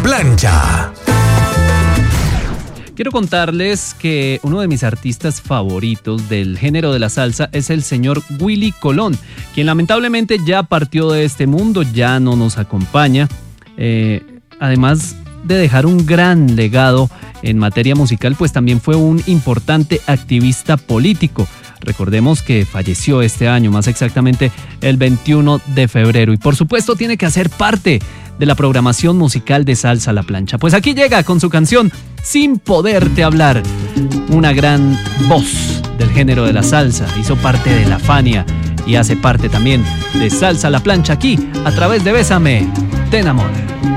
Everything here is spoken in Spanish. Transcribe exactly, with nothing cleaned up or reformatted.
plancha. Quiero contarles que uno de mis artistas favoritos del género de la salsa es el señor Willy Colón, quien lamentablemente ya partió de este mundo, ya no nos acompaña. Eh, además de dejar un gran legado en materia musical, pues también fue un importante activista político. Recordemos que falleció este año, más exactamente el veintiuno de febrero, y por supuesto tiene que hacer parte de la programación musical de Salsa a la Plancha. Pues aquí llega con su canción Sin Poderte Hablar, una gran voz del género de la salsa, hizo parte de la Fania y hace parte también de Salsa a la Plancha aquí a través de Bésame, te enamora.